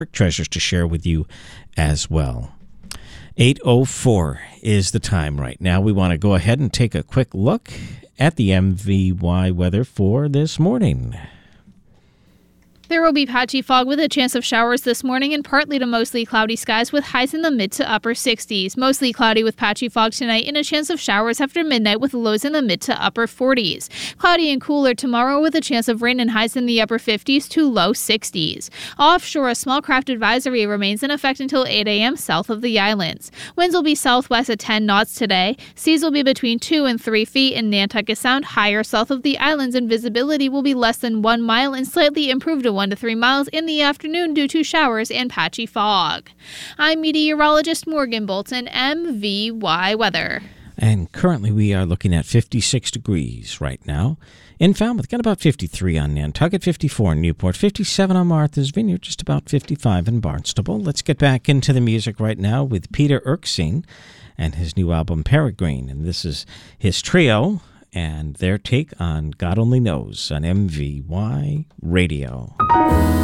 treasures to share with you as well. 8:04 is the time right now. We want to go ahead and take a quick look at the MVY weather for this morning. There will be patchy fog with a chance of showers this morning and partly to mostly cloudy skies with highs in the mid to upper 60s. Mostly cloudy with patchy fog tonight and a chance of showers after midnight with lows in the mid to upper 40s. Cloudy and cooler tomorrow with a chance of rain and highs in the upper 50s to low 60s. Offshore, a small craft advisory remains in effect until 8 a.m. south of the islands. Winds will be southwest at 10 knots today. Seas will be between 2 and 3 feet in Nantucket Sound, higher south of the islands, and visibility will be less than 1 mile and slightly improved to 1 to 3 miles in the afternoon due to showers and patchy fog. I'm meteorologist Morgan Bolton, MVY Weather. And currently we are looking at 56 degrees right now. In Falmouth, got about 53 on Nantucket, 54 in Newport, 57 on Martha's Vineyard, just about 55 in Barnstable. Let's get back into the music right now with Peter Erskine and his new album Peregrine. And this is his trio and their take on God Only Knows on MVY Radio.